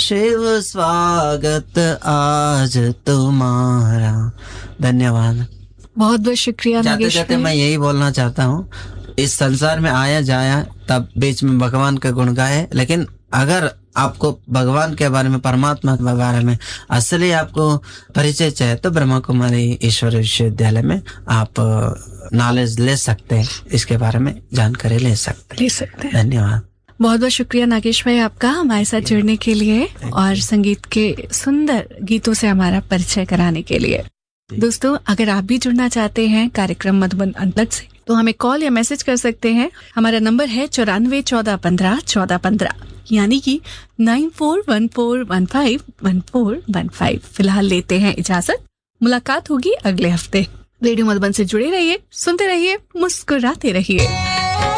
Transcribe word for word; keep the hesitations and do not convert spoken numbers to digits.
शिव स्वागत आज तुम्हारा। धन्यवाद। बहुत बहुत शुक्रिया जाते नागेश जाते भाई। मैं यही बोलना चाहता हूँ, इस संसार में आया जाया तब बीच में भगवान का गुण गाए, लेकिन अगर आपको भगवान के बारे में, परमात्मा के बारे में असली आपको परिचय चाहिए तो ब्रह्मा कुमारी ईश्वर विश्वविद्यालय में आप नॉलेज ले सकते हैं, इसके बारे में जानकारी ले सकते हैं। ले सकते हैं। धन्यवाद। बहुत बहुत शुक्रिया नागेश भाई आपका हमारे साथ जुड़ने के लिए और संगीत के सुंदर गीतों से हमारा परिचय कराने के लिए। दोस्तों, अगर आप भी जुड़ना चाहते हैं कार्यक्रम मधुबन अनप्लग्ड से तो हमें कॉल या मैसेज कर सकते हैं। हमारा नंबर है चौरानवे चौदह पंद्रह चौदह पंद्रह, यानी कि nine four one four one five one four one five. फिलहाल लेते हैं इजाजत, मुलाकात होगी अगले हफ्ते। रेडियो मधुबन से जुड़े रहिए, सुनते रहिए, मुस्कुराते रहिए।